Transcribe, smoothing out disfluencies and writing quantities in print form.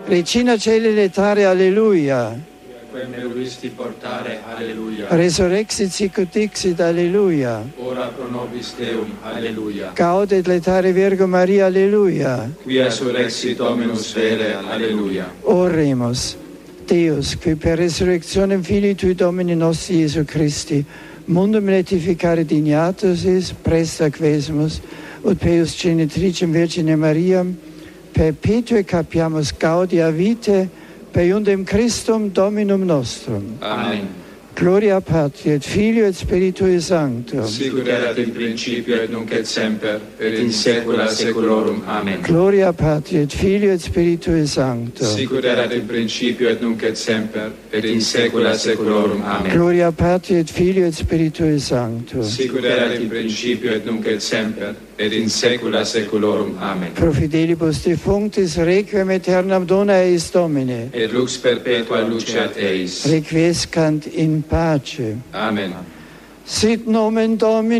Regina Caeli letare, alleluia. Quem me voluisti portare, alleluia. Resurrexit sicut dixit, alleluia. Ora pro nobis Deum, alleluia. Gaudet letare Virgo Maria, alleluia. Quia surrexit Dominus vere, alleluia. Oremus. Deus, qui per resurrectionem Filii Tui Domini nostri Iesu Christi, mundum letificare dignatus is, presta quesumus, ut Peus genitricem Virgine Mariam, perpetue capiamus gaudia vitae, per iundem Christum Dominum nostrum. Amen. Gloria Patri et Filio et Spiritui Sancto. Sicut erat in principio et nunc et semper, et in saecula saeculorum. Amen. Gloria Patri et Filio et Spiritui Sancto. Sicut erat in principio et nunc et semper, et in saecula saeculorum. Amen. Gloria Patri et Filio et Spiritui Sancto. Sicut erat in principio et nunc et semper, et in saecula saeculorum. Amen. Pro fidelibus defunctis requiem aeternam dona eis Domine. Et lux perpetua luceat eis. Requiescant in pace. Amen. Sit nomen Domini.